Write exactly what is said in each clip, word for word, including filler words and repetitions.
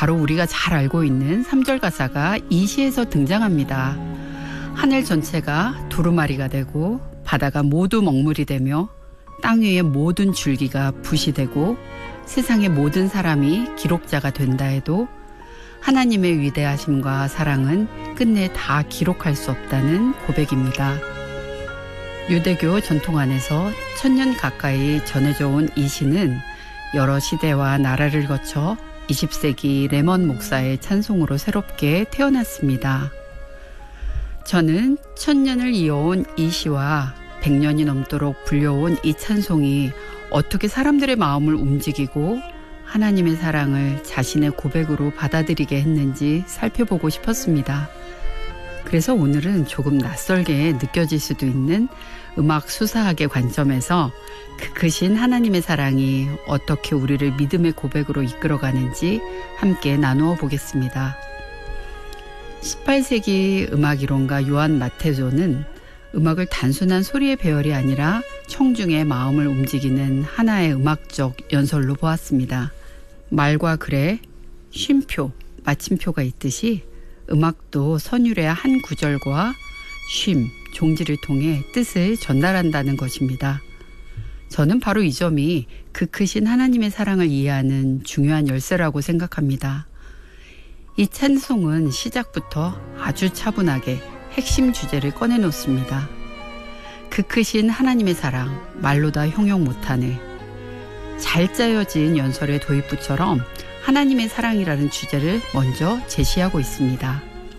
바로 우리가 잘 알고 있는 삼 절 가사가 이 시에서 등장합니다. 하늘 전체가 두루마리가 되고 바다가 모두 먹물이 되며 땅 위의 모든 줄기가 붓이 되고 세상의 모든 사람이 기록자가 된다 해도 하나님의 위대하심과 사랑은 끝내 다 기록할 수 없다는 고백입니다. 유대교 전통 안에서 천년 가까이 전해져 온 이 시는 여러 시대와 나라를 거쳐 이십 세기 레먼 목사의 찬송으로 새롭게 태어났습니다. 저는 천년을 이어온 이 시와 백 년이 넘도록 불려온 이 찬송이 어떻게 사람들의 마음을 움직이고 하나님의 사랑을 자신의 고백으로 받아들이게 했는지 살펴보고 싶었습니다. 그래서 오늘은 조금 낯설게 느껴질 수도 있는 음악 수사학의 관점에서 그 크신 하나님의 사랑이 어떻게 우리를 믿음의 고백으로 이끌어가는지 함께 나누어 보겠습니다. 십팔 세기 음악이론가 요한 마테조는 음악을 단순한 소리의 배열이 아니라 청중의 마음을 움직이는 하나의 음악적 연설로 보았습니다. 말과 글에 쉼표, 마침표가 있듯이 음악도 선율의 한 구절과 쉼, 종지를 통해 뜻을 전달한다는 것입니다. 저는 바로 이 점이 그 크신 하나님의 사랑을 이해하는 중요한 열쇠라고 생각합니다. 이 찬송은 시작부터 아주 차분하게 핵심 주제를 꺼내놓습니다. 그 크신 하나님의 사랑, 말로 다 형용 못하네. 잘 짜여진 연설의 도입부처럼 하나님의 사랑이라는 주제를 먼저 제시하고 있습니다.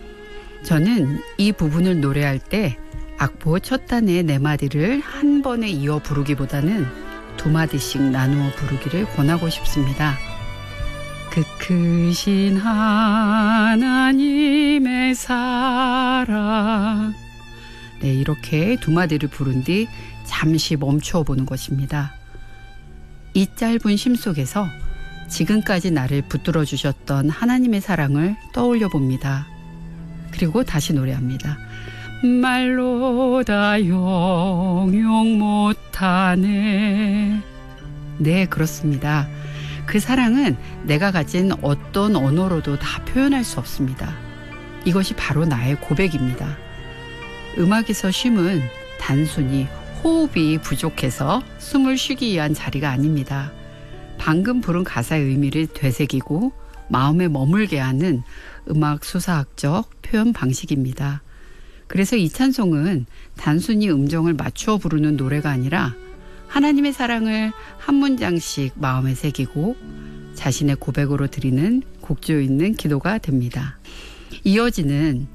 저는 이 부분을 노래할 때 악보 첫 단의 네 마디를 한 번에 이어 부르기보다는 두 마디씩 나누어 부르기를 권하고 싶습니다. 그 크신 하나님의 사랑. 네, 이렇게 두 마디를 부른 뒤 잠시 멈추어 보는 것입니다. 이 짧은 쉼 속에서 지금까지 나를 붙들어 주셨던 하나님의 사랑을 떠올려 봅니다. 그리고 다시 노래합니다. 말로 다 형용 못하네. 네, 그렇습니다. 그 사랑은 내가 가진 어떤 언어로도 다 표현할 수 없습니다. 이것이 바로 나의 고백입니다. 음악에서 쉼은 단순히 호흡이 부족해서 숨을 쉬기 위한 자리가 아닙니다. 방금 부른 가사의 의미를 되새기고 마음에 머물게 하는 음악 수사학적 표현 방식입니다. 그래서 이 찬송은 단순히 음정을 맞추어 부르는 노래가 아니라 하나님의 사랑을 한 문장씩 마음에 새기고 자신의 고백으로 드리는 곡조 있는 기도가 됩니다. 이어지는